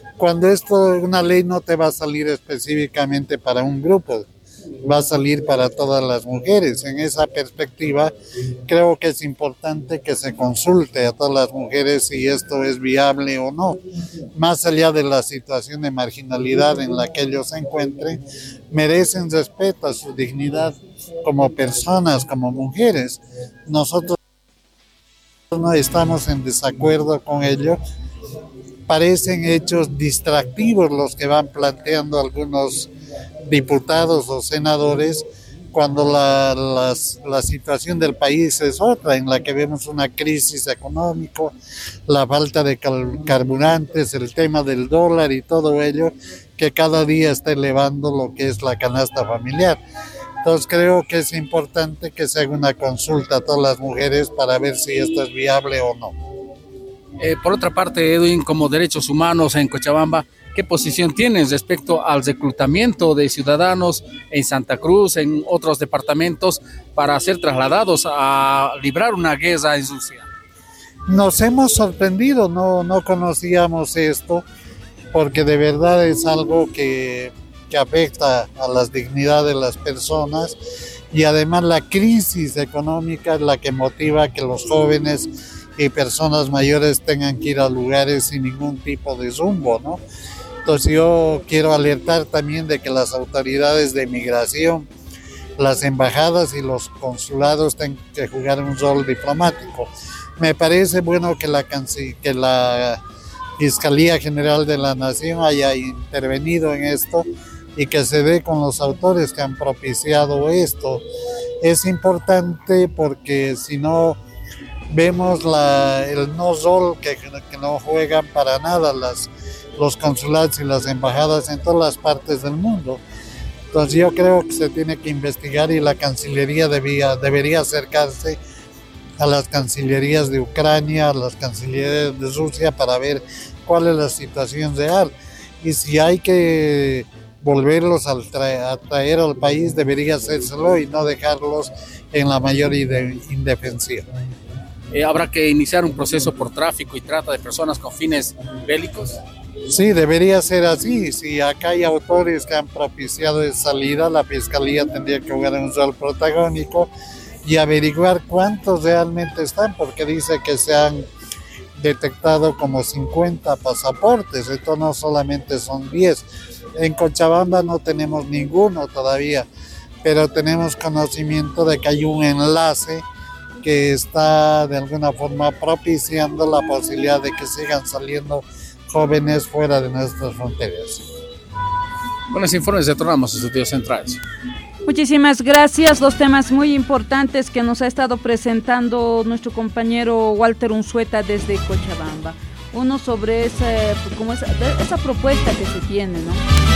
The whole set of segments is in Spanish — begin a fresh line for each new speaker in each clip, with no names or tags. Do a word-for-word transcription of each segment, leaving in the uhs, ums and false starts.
cuando esto, una ley no te va a salir específicamente para un grupo, va a salir para todas las mujeres. En esa perspectiva, creo que es importante que se consulte a todas las mujeres si esto es viable o no. Más allá de la situación de marginalidad en la que ellos se encuentren, merecen respeto a su dignidad como personas, como mujeres. Nosotros no estamos en desacuerdo con ello. Parecen hechos distractivos los que van planteando algunos diputados o senadores cuando la, las, la situación del país es otra, en la que vemos una crisis económica, la falta de carburantes, el tema del dólar y todo ello, que cada día está elevando lo que es la canasta familiar. Entonces creo que es importante que se haga una consulta a todas las mujeres para ver si esto es viable o no.
Eh, por otra parte, Edwin, como derechos humanos en Cochabamba, ¿qué posición tienes respecto al reclutamiento de ciudadanos en Santa Cruz, en otros departamentos, para ser trasladados a librar una guerra en Rusia?
Nos hemos sorprendido, no, no conocíamos esto, porque de verdad es algo que, que afecta a las dignidades de las personas, y además la crisis económica es la que motiva que los jóvenes y personas mayores tengan que ir a lugares sin ningún tipo de rumbo, ¿no? Entonces yo quiero alertar también de que las autoridades de migración, las embajadas y los consulados tienen que jugar un rol diplomático. Me parece bueno que la, que la Fiscalía General de la Nación haya intervenido en esto y que se dé con los autores que han propiciado esto. Es importante porque si no vemos la, el no rol que, que no juegan para nada las, los consulados y las embajadas en todas las partes del mundo. Entonces yo creo que se tiene que investigar, y la Cancillería debía, debería acercarse a las cancillerías de Ucrania, a las cancillerías de Rusia, para ver cuál es la situación real. Y si hay que volverlos a traer, a traer al país, debería hacérselo y no dejarlos en la mayor indefensión.
Eh, ¿Habrá que iniciar un proceso por tráfico y trata de personas con fines bélicos?
Sí, debería ser así. Si acá hay autores que han propiciado esa salida, la Fiscalía tendría que jugar un rol protagónico y averiguar cuántos realmente están, porque dice que se han detectado como cincuenta pasaportes, entonces no solamente son diez. En Cochabamba no tenemos ninguno todavía, pero tenemos conocimiento de que hay un enlace que está de alguna forma propiciando la posibilidad de que sigan saliendo jóvenes fuera de nuestras fronteras.
Con los informes retornamos a Estudios Centrales.
Muchísimas gracias. Dos temas muy importantes que nos ha estado presentando nuestro compañero Walter Unzueta desde Cochabamba. Uno sobre esa, como esa, esa propuesta que se tiene, ¿no?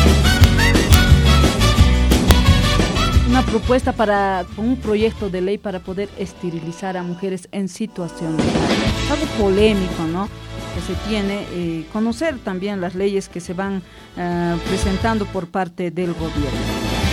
Una propuesta para, un proyecto de ley para poder esterilizar a mujeres en situación de es algo polémico, ¿no? Que se tiene, eh, conocer también las leyes que se van uh, presentando por parte del gobierno.